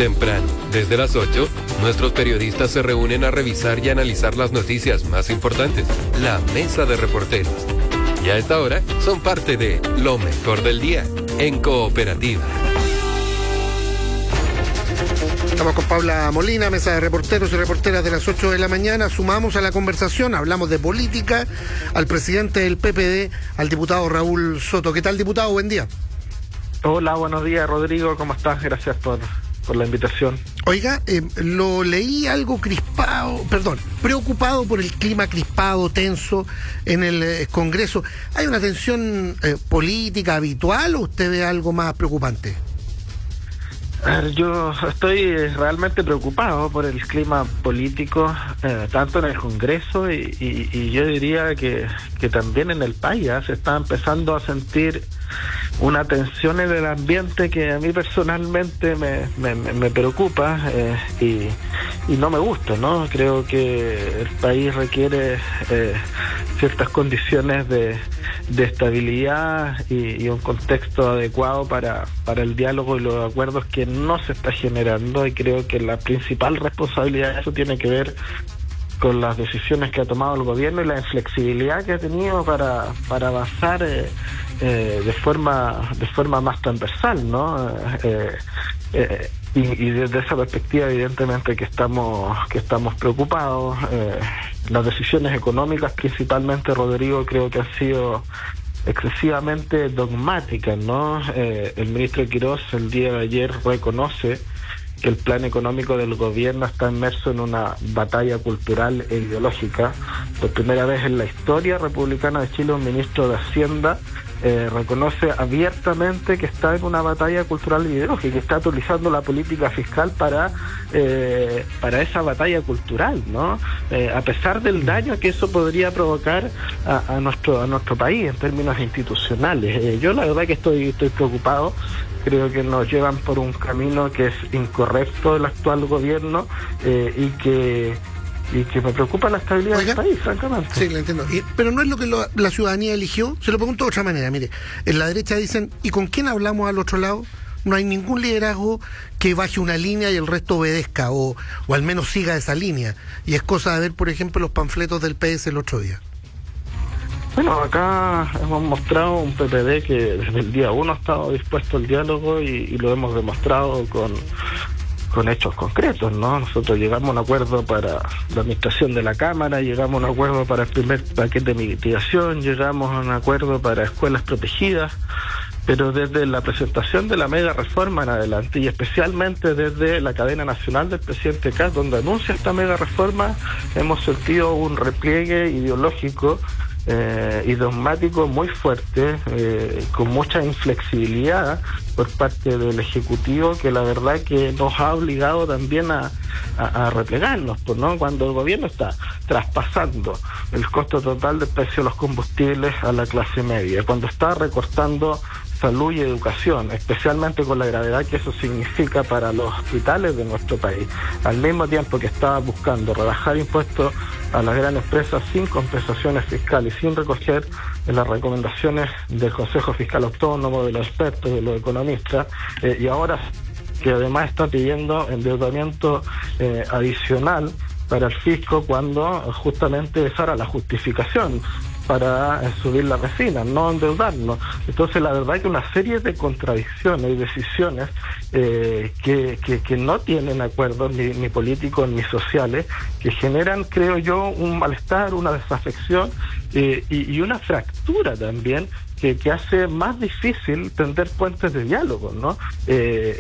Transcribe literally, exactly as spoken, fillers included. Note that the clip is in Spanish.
Temprano, desde las ocho, nuestros periodistas se reúnen a revisar y analizar las noticias más importantes. La Mesa de Reporteros. Y a esta hora son parte de Lo Mejor del Día, en Cooperativa. Estamos con Paula Molina, Mesa de Reporteros y Reporteras de las ocho de la mañana. Sumamos a la conversación, hablamos de política, al presidente del P P D, al diputado Raúl Soto. ¿Qué tal, diputado? Buen día. Hola, buenos días, Rodrigo. ¿Cómo estás? Gracias por, por la invitación. Oiga, eh, lo leí algo crispado, perdón, preocupado por el clima crispado, tenso en el eh, Congreso. ¿Hay una tensión eh, política habitual o usted ve algo más preocupante? A ver, yo estoy realmente preocupado por el clima político, eh, tanto en el Congreso y, y, y yo diría que, que también en el país. ¿eh? Se está empezando a sentir una tensión en el ambiente que a mí personalmente me, me, me preocupa eh, y, y no me gusta, ¿no? Creo que el país requiere eh, ciertas condiciones de, de estabilidad y, y un contexto adecuado para, para el diálogo y los acuerdos que no se está generando, y creo que la principal responsabilidad de eso tiene que ver con las decisiones que ha tomado el gobierno y la inflexibilidad que ha tenido para, para avanzar eh, eh, de forma de forma más transversal, ¿no? Eh, eh, y, y desde esa perspectiva, evidentemente que estamos que estamos preocupados. Eh, las decisiones económicas, principalmente, Rodrigo, creo que han sido excesivamente dogmáticas, ¿no? Eh, el ministro Quirós el día de ayer reconoce que el plan económico del gobierno está inmerso en una batalla cultural e ideológica. Por primera vez en la historia republicana de Chile, un ministro de Hacienda eh, reconoce abiertamente que está en una batalla cultural e ideológica, que está utilizando la política fiscal para eh, para esa batalla cultural, ¿no? Eh, a pesar del daño que eso podría provocar a, a nuestro a nuestro país en términos institucionales. Eh, yo la verdad que estoy estoy preocupado. Creo que nos llevan por un camino que es incorrecto el actual gobierno eh, y que y que me preocupa la estabilidad Oiga, del país, francamente. Sí, lo entiendo. Y, pero no es lo que lo, la ciudadanía eligió. Se lo pregunto de otra manera. Mire, en la derecha dicen, ¿y con quién hablamos al otro lado? No hay ningún liderazgo que baje una línea y el resto obedezca o, o al menos siga esa línea. Y es cosa de ver, por ejemplo, los panfletos del P S el otro día. Bueno, acá hemos mostrado un P P D que desde el día uno ha estado dispuesto al diálogo y, y lo hemos demostrado con, con hechos concretos, ¿no? Nosotros llegamos a un acuerdo para la administración de la Cámara, llegamos a un acuerdo para el primer paquete de mitigación, llegamos a un acuerdo para escuelas protegidas, pero desde la presentación de la mega reforma en adelante, y especialmente desde la cadena nacional del presidente Kast, donde anuncia esta mega reforma, hemos sentido un repliegue ideológico Eh, y dogmático muy fuerte, eh, con mucha inflexibilidad por parte del Ejecutivo, que la verdad que nos ha obligado también a, a, a replegarnos, pues, ¿no? Cuando el gobierno está traspasando el costo total del precio de los combustibles a la clase media, cuando está recortando salud y educación, especialmente con la gravedad que eso significa para los hospitales de nuestro país, al mismo tiempo que estaba buscando rebajar impuestos a las grandes empresas sin compensaciones fiscales, sin recoger en las recomendaciones del Consejo Fiscal Autónomo, de los expertos, de los economistas, eh, y ahora que además está pidiendo endeudamiento eh, adicional para el fisco, cuando justamente esa era la justificación para eh, subir la resina, no endeudarnos. Entonces, la verdad que una serie de contradicciones y decisiones eh, que, que, que no tienen acuerdos ni, ni políticos ni sociales, que generan, creo yo, un malestar, una desafección eh, y, y una fractura también, que, que hace más difícil tender puentes de diálogo, ¿no? Eh,